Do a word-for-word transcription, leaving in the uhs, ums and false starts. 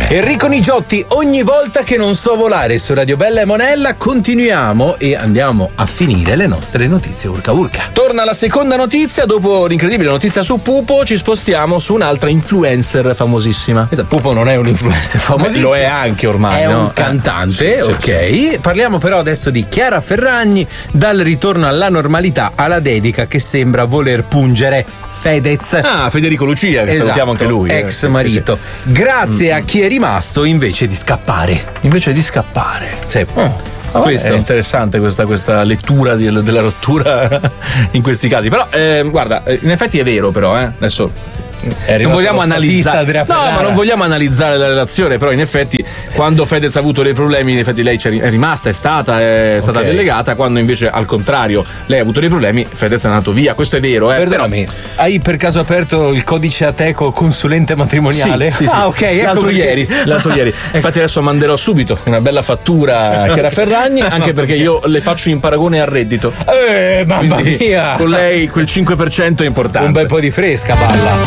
Enrico Nigiotti, ogni volta che non so volare su Radio Bella e Monella, continuiamo e andiamo a finire le nostre notizie urca urca. Torna la seconda notizia, dopo l'incredibile notizia su Pupo ci spostiamo su un'altra influencer famosissima. Esatto, Pupo non è un influencer famosissimo. Lo è anche ormai, è no? un cantante, eh, sì, ok. sì, sì. Parliamo però adesso di Chiara Ferragni, dal ritorno alla normalità alla dedica che sembra voler pungere Fedez. Ah, Federico Lucia, che esatto, salutiamo anche lui. Ex eh, marito. sì, sì. Grazie mm. a chi è rimasto invece di scappare. Invece di scappare. Sì. Oh. Ah, questo. È interessante questa, questa lettura di, della rottura in questi casi. Però, eh, guarda, in effetti è vero, però, eh. Adesso. Non vogliamo analizzare, no, ma non vogliamo analizzare la relazione, però in effetti quando Fedez ha avuto dei problemi, in effetti lei è rimasta, è stata, è stata okay. delegata, quando invece al contrario lei ha avuto dei problemi, Fedez è andato via, questo è vero. Eh, Perdonami, però... hai per caso aperto il codice Ateco consulente matrimoniale? Sì, sì, sì. Ah, ok, ecco l'altro perché... ieri, l'altro ieri. Infatti adesso manderò subito una bella fattura a Chiara Ferragni, anche perché io le faccio in paragone al reddito. Eh, mamma Quindi, mia! Con lei quel cinque per cento è importante. Un bel po' di fresca, balla.